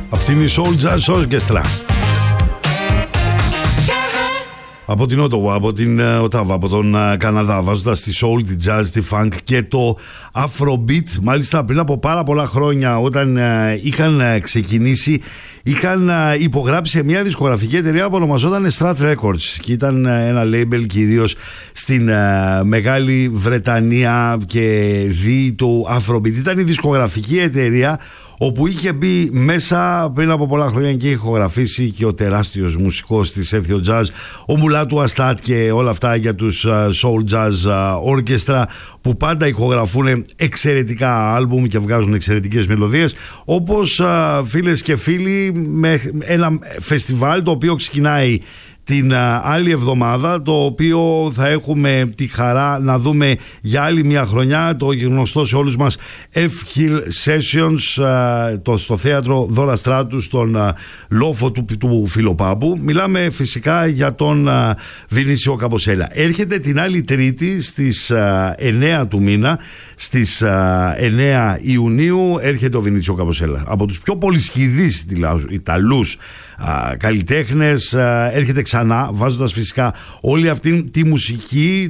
Αυτή είναι η Soul Jazz Orchestra. Από την Ότοβα, από την Οτάβα, από τον Καναδά, βάζοντας τη soul, τη jazz, τη funk και το afrobeat. Μάλιστα πριν από πάρα πολλά χρόνια, όταν είχαν ξεκινήσει, είχαν υπογράψει σε μια δισκογραφική εταιρεία που ονομαζόταν Strat Records και ήταν ένα label κυρίως στην Μεγάλη Βρετανία και δι του afrobeat. Ήταν η δισκογραφική εταιρεία όπου είχε μπει μέσα πριν από πολλά χρόνια και είχε ηχογραφήσει και ο τεράστιος μουσικός της Ethio Jazz, ο Μουλάτου Αστάτ, και όλα αυτά για τους Soul Jazz Orchestra, που πάντα ηχογραφούν εξαιρετικά άλμπουμ και βγάζουν εξαιρετικές μελωδίες, όπως φίλες και φίλοι, με ένα φεστιβάλ το οποίο ξεκινάει την άλλη εβδομάδα, το οποίο θα έχουμε τη χαρά να δούμε για άλλη μια χρονιά, το γνωστό σε όλους μας F-Hill Sessions, στο θέατρο Δώρα Στράτου, στον λόφο του Φιλοπάμπου. Μιλάμε φυσικά για τον Βινίσιο Καμποσέλα. Έρχεται την άλλη Τρίτη στις 9 του μήνα, στις 9 Ιουνίου έρχεται ο Βινίσιο Καμποσέλα, από τους πιο πολυσχηδείς Ιταλούς καλλιτέχνες. Έρχεται ξανά, βάζοντας φυσικά όλη αυτή τη μουσική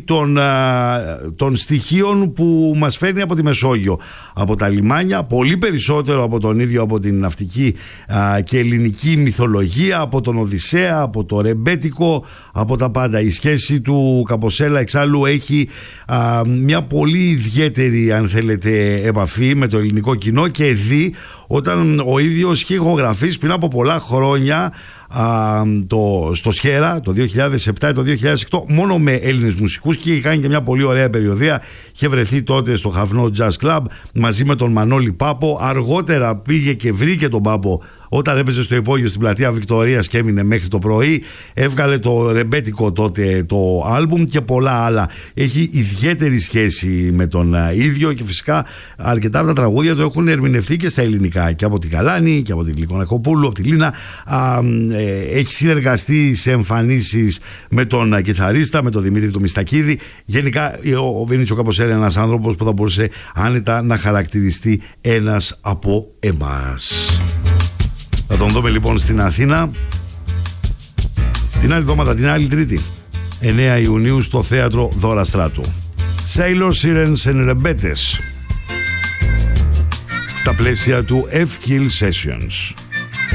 των στοιχείων που μας φέρνει από τη Μεσόγειο, από τα λιμάνια, πολύ περισσότερο από τον ίδιο, από την ναυτική και ελληνική μυθολογία, από τον Οδυσσέα, από το ρεμπέτικο, από τα πάντα. Η σχέση του Καμποσέλα εξάλλου έχει μια πολύ ιδιαίτερη, αν θέλετε, επαφή με το ελληνικό κοινό, και δει όταν ο ίδιος είχε ηχογραφήσει πριν από πολλά χρόνια στο Σχέρα το 2007 το 2008 μόνο με Έλληνες μουσικούς, και είχε κάνει και μια πολύ ωραία περιοδία. Είχε βρεθεί τότε στο Χαφνό Jazz Club μαζί με τον Μανώλη Πάπο. Αργότερα πήγε και βρήκε τον Πάπο όταν έπαιζε στο υπόγειο στην πλατεία Βικτωρίας και έμεινε μέχρι το πρωί. Έβγαλε το ρεμπέτικο τότε το άλμπουμ και πολλά άλλα. Έχει ιδιαίτερη σχέση με τον ίδιο, και φυσικά αρκετά από τα τραγούδια του έχουν ερμηνευτεί και στα ελληνικά, και από την Καλάνη και από την Λικονακοπούλου, από τη Λίνα. Έχει συνεργαστεί σε εμφανίσεις με τον κιθαρίστα, με τον Δημήτρη του Μιστακίδη. Γενικά ο Βινίσιο Καμποσέλα είναι ένας άνθρωπος που θα μπορούσε άνετα να χαρακτηριστεί ένας από εμάς. Θα τον δούμε λοιπόν στην Αθήνα την άλλη εβδομάδα, την άλλη Τρίτη, 9 Ιουνίου, στο θέατρο Δώρα Στράτου. Sailor Sirens and Rebetes, στα πλαίσια του F-Hill Sessions.